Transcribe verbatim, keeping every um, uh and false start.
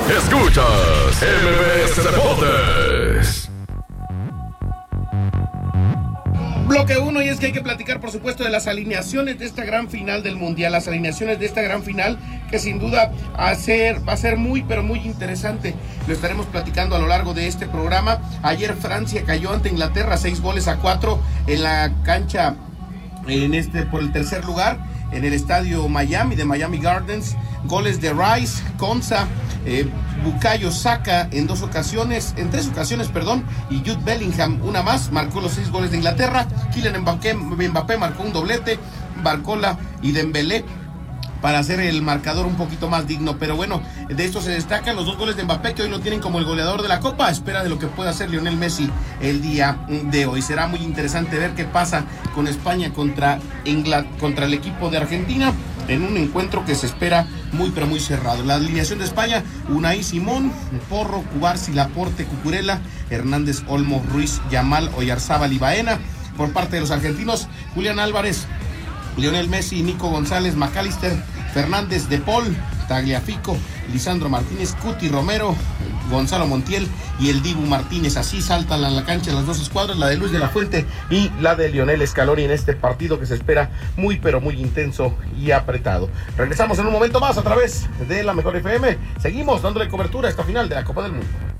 Escuchas M B S Deportes. Bloque uno, y es que hay que platicar, por supuesto, de las alineaciones de esta gran final del Mundial, las alineaciones de esta gran final que sin duda va a ser, va a ser muy, pero muy interesante. Lo estaremos platicando a lo largo de este programa. Ayer Francia cayó ante Inglaterra seis goles a cuatro en la cancha, en este, por el tercer lugar, en el estadio Miami, de Miami Gardens. Goles de Rice, Konsa, eh, Bukayo Saka en dos ocasiones, en tres ocasiones, perdón, y Jude Bellingham una más, marcó los seis goles de Inglaterra. Kylian Mbappé, Mbappé marcó un doblete, Barcola y Dembélé para hacer el marcador un poquito más digno. Pero bueno, de esto se destacan los dos goles de Mbappé, que hoy lo tienen como el goleador de la Copa, a espera de lo que pueda hacer Lionel Messi el día de hoy. Será muy interesante ver qué pasa con España contra, Ingl- contra el equipo de Argentina, en un encuentro que se espera muy pero muy cerrado. La alineación de España: Unai Simón, Porro, Cubarsí, Laporte, Cucurella, Hernández, Olmo, Ruiz, Yamal, Oyarzábal y Baena. Por parte de los argentinos: Julián Álvarez, Lionel Messi, Nico González, McAllister, Fernández, De Paul, Tagliafico, Lisandro Martínez, Cuti Romero, Gonzalo Montiel y el Dibu Martínez. Así saltan a la cancha las dos escuadras, la de Luis de la Fuente y la de Lionel Scaloni, en este partido que se espera muy pero muy intenso y apretado. Regresamos en un momento más a través de la Mejor F M. Seguimos dándole cobertura a esta final de la Copa del Mundo.